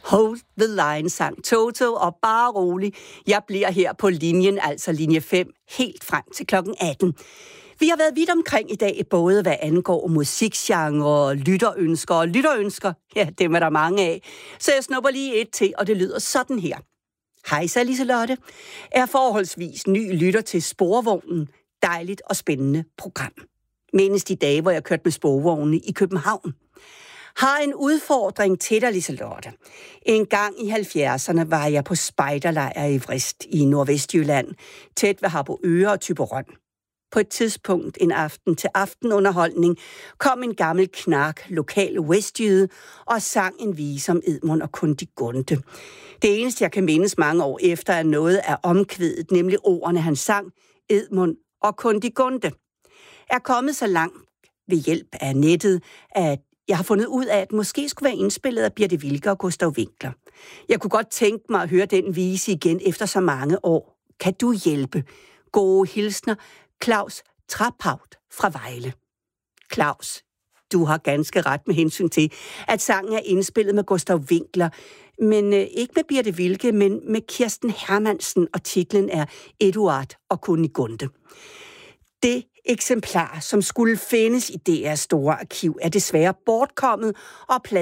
Hold the line sang Toto, og bare rolig, jeg bliver her på linjen, altså linje 5, helt frem til klokken 18. Vi har været vidt omkring i dag, både hvad angår musikgenre, lytterønsker, ja, dem er der mange af. Så jeg snupper lige et til, og det lyder sådan her. Hej, så Liselotte. Er forholdsvis ny lytter til Sporvognen. Dejligt og spændende program. Mindes de dage, hvor jeg kørte med sporvogne i København. Har en udfordring til dig, Liselotte. En gang i 70'erne var jeg på spejderlejr i Vrist i Nordvestjylland, tæt ved Harboøre og Thyborøn. På et tidspunkt en aften til aftenunderholdning kom en gammel knark, lokal westjyde, og sang en vise om Edmund og Kundigunde. Det eneste, jeg kan mindes mange år efter, er noget af omkvædet, nemlig ordene, han sang, Edmund og Kundigunde. Er kommet så langt ved hjælp af nettet, at jeg har fundet ud af, at måske skulle være indspillet af Birthe Wilke og Gustav Winckler. Jeg kunne godt tænke mig at høre den vise igen efter så mange år. Kan du hjælpe? Gode hilsner, Claus Traphaut fra Vejle. Claus, du har ganske ret med hensyn til, at sangen er indspillet med Gustav Winckler, men ikke med Birthe Wilke, men med Kirsten Hermansen, og titlen er Eduard og Kundigunde. Det eksemplar, som skulle findes i DR's store arkiv, er desværre bortkommet, og